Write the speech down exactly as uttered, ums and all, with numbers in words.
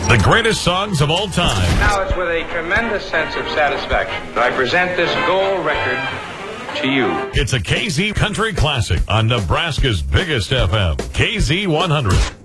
The greatest songs of all time. Now it's with a tremendous sense of satisfaction that I present this gold record to you. It's a K Z Country Classic on Nebraska's biggest F M, K Z one hundred.